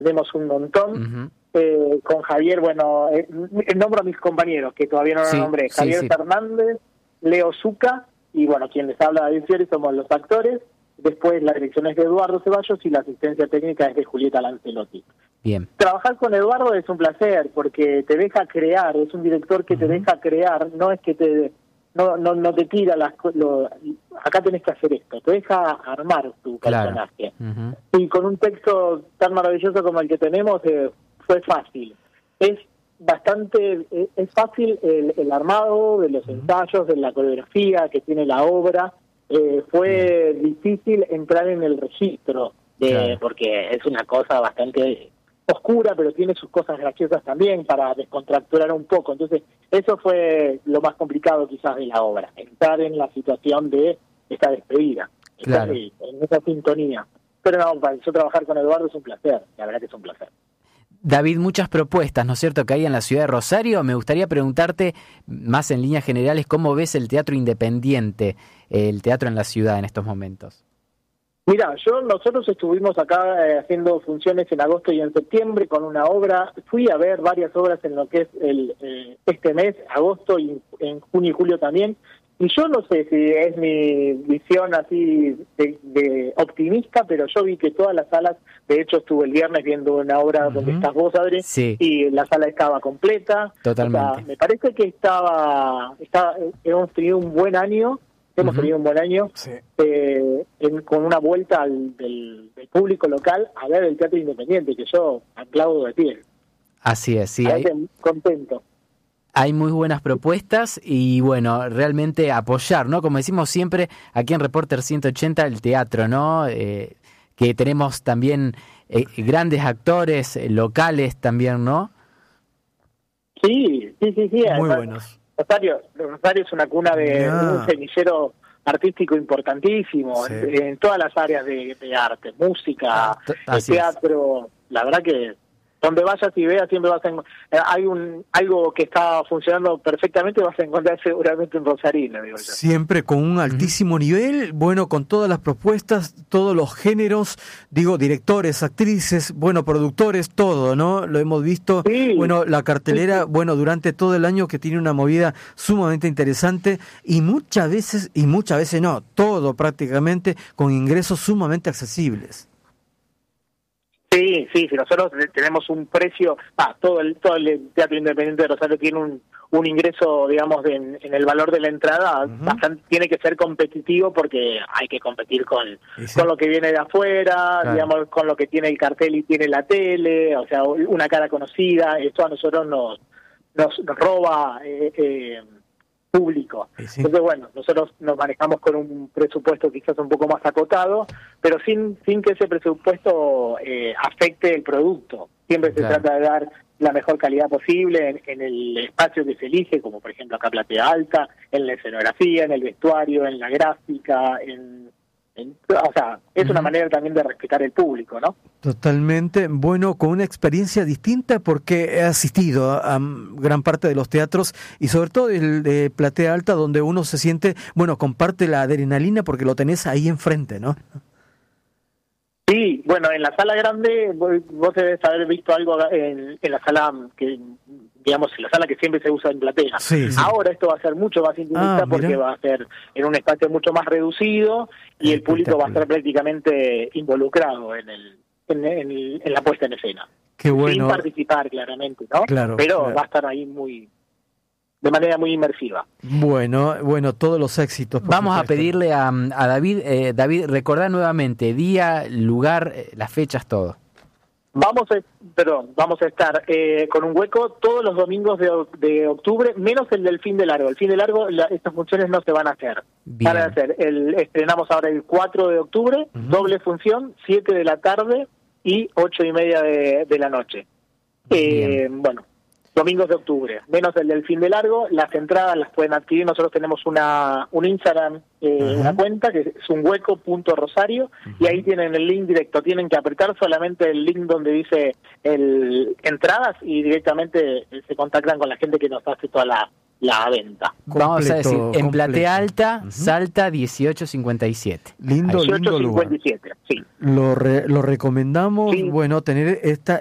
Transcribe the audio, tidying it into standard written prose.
Tenemos un montón. Con Javier, bueno, nombro a mis compañeros, que todavía no los nombré. Javier Fernández, Leo Zucca, y bueno, quien les habla, David Fiori, somos los actores. Después la dirección es de Eduardo Ceballos y la asistencia técnica es de Julieta Lancelotti. Bien. Trabajar con Eduardo es un placer porque te deja crear, es un director que te deja crear, no es que no te tira acá tenés que hacer esto, te deja armar tu personaje. Y con un texto tan maravilloso como el que tenemos fue fácil. Es fácil el armado de los ensayos, de la coreografía que tiene la obra. Fue difícil entrar en el registro, porque es una cosa bastante oscura, pero tiene sus cosas graciosas también para descontracturar un poco. Entonces, eso fue lo más complicado quizás de la obra, entrar en la situación de esta despedida, en esa sintonía. Pero no, para yo trabajar con Eduardo es un placer, la verdad que es un placer. David, muchas propuestas, ¿no es cierto?, que hay en la ciudad de Rosario. Me gustaría preguntarte, más en líneas generales, ¿cómo ves el teatro independiente, el teatro en la ciudad en estos momentos? Mira, nosotros estuvimos acá haciendo funciones en agosto y en septiembre con una obra. Fui a ver varias obras en lo que es este mes, agosto, y en junio y julio también. Y yo no sé si es mi visión así de optimista, pero yo vi que todas las salas, de hecho estuve el viernes viendo una obra donde estás vos, Adri, y la sala estaba completa. Totalmente. O sea, me parece que hemos tenido un buen año, con una vuelta del público local a ver el teatro independiente, que yo aplaudo de pie. Así es, sí. Contento. Hay muy buenas propuestas y, bueno, realmente apoyar, ¿no? Como decimos siempre aquí en Reporter 180, el teatro, ¿no? Que tenemos también grandes actores locales también, ¿no? Sí. Muy Además, buenos. Rosario es una cuna de un semillero artístico importantísimo en todas las áreas de arte, música, teatro. La verdad que donde vayas y veas siempre vas a hay algo que está funcionando perfectamente, vas a encontrar seguramente un rosarino, digo yo. Siempre con un altísimo nivel, bueno, con todas las propuestas, todos los géneros, digo, directores, actrices, bueno, productores, todo, ¿no? Lo hemos visto, bueno, la cartelera, bueno, durante todo el año, que tiene una movida sumamente interesante y muchas veces no, todo prácticamente con ingresos sumamente accesibles. Sí, nosotros tenemos un precio, todo el teatro independiente de Rosario tiene un ingreso, digamos, en el valor de la entrada, bastante, tiene que ser competitivo porque hay que competir con lo que viene de afuera, digamos, con lo que tiene el cartel y tiene la tele, o sea, una cara conocida. Esto a nosotros nos roba público. Entonces, bueno, nosotros nos manejamos con un presupuesto quizás un poco más acotado, pero sin que ese presupuesto afecte el producto. Siempre se trata de dar la mejor calidad posible en el espacio que se elige, como por ejemplo acá Platea Alta, en la escenografía, en el vestuario, en la gráfica, o sea, es una manera también de respetar el público, ¿no? Totalmente, bueno, con una experiencia distinta porque he asistido a gran parte de los teatros y sobre todo el de Platea Alta, donde uno se siente, bueno, comparte la adrenalina porque lo tenés ahí enfrente, ¿no? Sí, bueno, en la sala grande vos debes haber visto algo en la sala que, digamos, en la sala que siempre se usa en Platea. Ahora esto va a ser mucho más intimista porque va a ser en un espacio mucho más reducido y el público va a estar prácticamente involucrado en la puesta en escena. Qué bueno. Sin participar, claramente, ¿no? Pero va a estar ahí de manera muy inmersiva. Bueno, todos los éxitos. Vamos a pedirle a David, recordar nuevamente día, lugar, las fechas, todo. Vamos a estar con un hueco todos los domingos de octubre, menos el del fin de largo. El fin de largo, estas funciones no se van a hacer. Bien. Van a hacer, estrenamos ahora el 4 de octubre, doble función, 7 de la tarde y 8:30 de la noche. Bueno, domingos de octubre, menos el del fin de largo. Las entradas las pueden adquirir, nosotros tenemos un Instagram, una cuenta que es unhueco.rosario, y ahí tienen el link directo. Tienen que apretar solamente el link donde dice entradas y directamente se contactan con la gente que nos hace toda la venta. Vamos a decir, en completo. Platea Alta, Salta 1857. Lindo lugar. 1857, sí. Lo recomendamos, Sí. bueno, tener esta